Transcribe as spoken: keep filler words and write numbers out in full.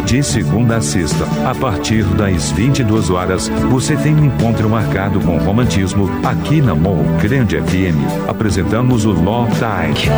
De segunda a sexta, a partir das vinte e duas horas, você tem um encontro marcado com romantismo aqui na Morro Grande F M. Apresentamos o Love Time.